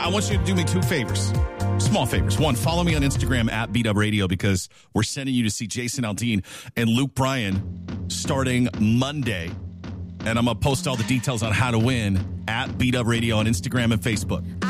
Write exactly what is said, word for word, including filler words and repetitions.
I want you to do me two favors. Small favors. One, follow me on Instagram at Beat Up Radio because we're sending you to see Jason Aldean and Luke Bryan starting Monday. And I'm going to post all the details on how to win at Beat Up Radio on Instagram and Facebook.